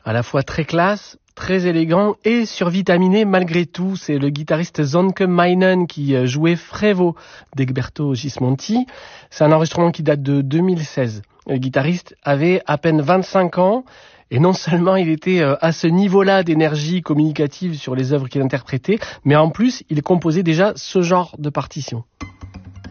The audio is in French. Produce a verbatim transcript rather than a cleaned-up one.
à la fois très classe, très élégant et survitaminé malgré tout. C'est le guitariste Sönke Meinen qui jouait Frevo d'Egberto Gismonti. C'est un enregistrement qui date de deux mille seize. Le guitariste avait à peine vingt-cinq ans et non seulement il était à ce niveau-là d'énergie communicative sur les œuvres qu'il interprétait, mais en plus il composait déjà ce genre de partition.